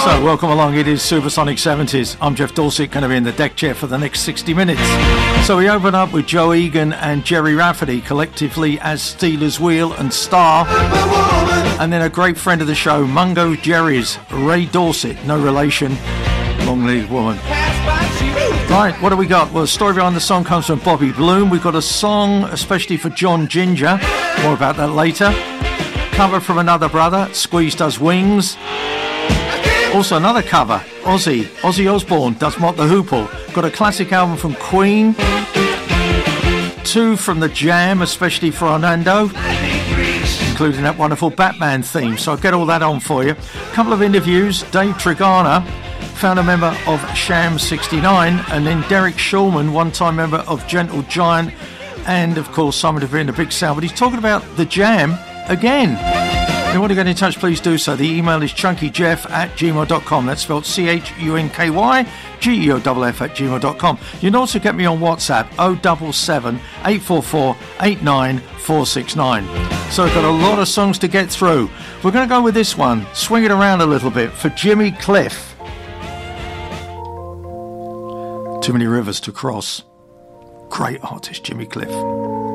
So welcome along, it is Supersonic 70s. I'm Jeff Dorset, going to be in the deck chair for the next 60 minutes. So we open up with Joe Egan and Gerry Rafferty, collectively as Stealers Wheel and Star. And then a great friend of the show, Mungo Jerry's Ray Dorset, no relation, long-legged woman. Right, what do we got? Well, the story behind the song comes from Bobby Bloom. We've got a song especially for John Ginger, more about that later. Cover from another brother, Squeeze Does Wings. Also another cover, Ozzy Osbourne does Mott the Hoople. Got a classic album from Queen. 2 from The Jam, especially for Orlando, including that wonderful Batman theme. So I'll get all that on for you. A couple of interviews. Dave Trigana, founder member of Sham 69, and then Derek Shulman, one-time member of Gentle Giant, and of course Simon Devere, a big sound. But he's talking about The Jam again. If you want to get in touch, please do so. The email is chunkyjeff@gmail.com. That's spelled CHUNKYGEOFF@gmail.com. You can also get me on WhatsApp, 077 844 89469. So I've got a lot of songs to get through. We're going to go with this one, swing it around a little bit, for Jimmy Cliff. Too many rivers to cross. Great artist, Jimmy Cliff.